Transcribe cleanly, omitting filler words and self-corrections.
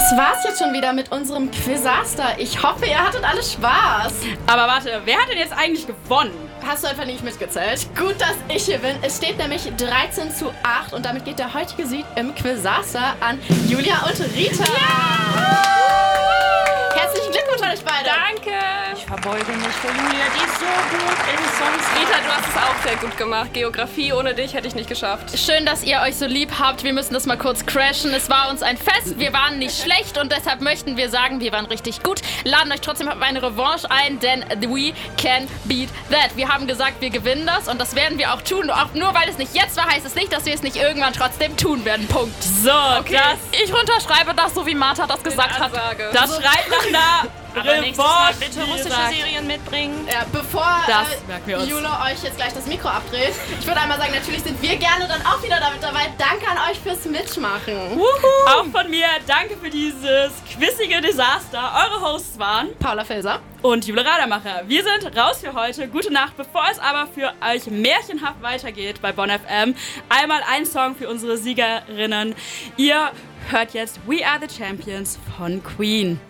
Das war's jetzt schon wieder mit unserem Quizaster. Ich hoffe, ihr hattet alle Spaß. Aber warte, wer hat denn jetzt eigentlich gewonnen? Hast du einfach nicht mitgezählt? Gut, dass ich hier bin. Es steht nämlich 13:8 und damit geht der heutige Sieg im Quizaster an Julia und Rita. Ja! Herzlichen Glückwunsch an euch beide. Danke. Ich verbeuge mich vor Julia, die ist so gut in Songs. Rita, du hast es auch sehr gut gemacht. Geografie ohne dich hätte ich nicht geschafft. Schön, dass ihr euch so lieb habt. Wir müssen das mal kurz crashen. Es war uns ein Fest. Wir waren nicht schlecht und deshalb möchten wir sagen, wir waren richtig gut. Laden euch trotzdem auf eine Revanche ein, denn we can beat that. Wir haben gesagt, wir gewinnen das und das werden wir auch tun. Auch nur weil es nicht jetzt war, heißt es nicht, dass wir es nicht irgendwann trotzdem tun werden. Punkt. So, Okay. Ich unterschreibe das, so wie Martha das gesagt hat. Ansage. das schreit nach einer Aber nächstes Mal Revanche. bitte wie russische gesagt. Serien mitbringen. Ja, bevor Das merken wir uns. Jule euch jetzt gleich das Mikro abdreht, ich würde einmal sagen, natürlich sind wir gerne dann auch wieder damit dabei. Danke an euch fürs Mitmachen. Auch von mir, danke für dieses quizzige Desaster. Eure Hosts waren Paula Felser. und Jule Radermacher. Wir sind raus für heute. Gute Nacht. Bevor es aber für euch märchenhaft weitergeht bei Bonn FM, einmal ein Song für unsere Siegerinnen. Ihr hört jetzt We Are the Champions von Queen.